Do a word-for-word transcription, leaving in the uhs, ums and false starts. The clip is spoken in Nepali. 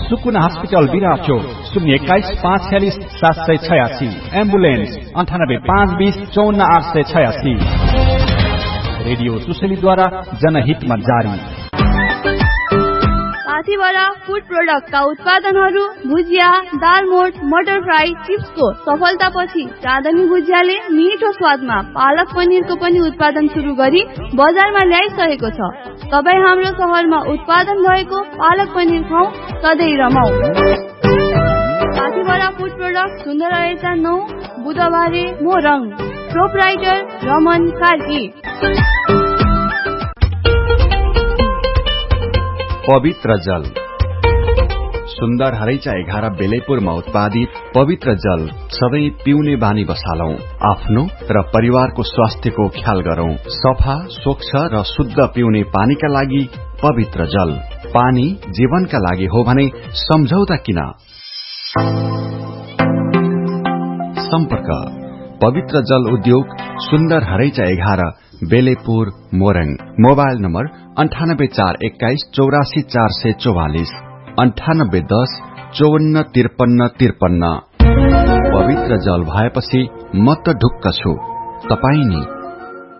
सुकुना हस्पिटल बिराचो शून्य एक्काइस पाँच छ्यालिस सात सय छयासी, एम्बुलेन्स अन्ठानब्बे पाँच बीस चौन्न आठ सय छयासी। रेडियो सुशेलीद्वारा जनहितमा जारी। पाथीबाट फुड प्रोडक्टका उत्पादनहरू भुजिया, दालमोट, मटर फ्राई, चिप्सको सफलतापछि चाँदनी भुजियाले मिठो स्वादमा पालक पनिरको पनि उत्पादन सुरु गरी बजारमा ल्याइसकेको छ। तपाईँ हाम्रो सहरमा उत्पादन भएको पालक पनिर खाऊ, सधैँ रमाऊ। पाथीबाट फुड प्रोडक्ट सुन्दर रहेछ नौ बुधबारे मोरङ, प्रोपराइटर रमन कार्की। पवित्र जल सुन्दर हरैचा एघार बेलेपुरमा उत्पादित पवित्र जल सधैँ पिउने बानी बसालौं। आफ्नो र परिवारको स्वास्थ्यको ख्याल गरौं। सफा, स्वच्छ र शुद्ध पिउने पानीका लागि पवित्र जल। पानी जीवनका लागि हो भने सम्झौता किन? सम्पर्क पवित्र जल उद्योग, सुन्दर हरैचा एघार, बेलेपुर, मोरङ। मोबाइल नम्बर अन्ठानब्बे चार एक्काइस चौरासी चार सय चौवालिस, अन्ठानब्बे दस चौवन्न त्रिपन्न त्रिपन्न। पवित्र जल भएपछि म त ढुक्क छु, तपाई नि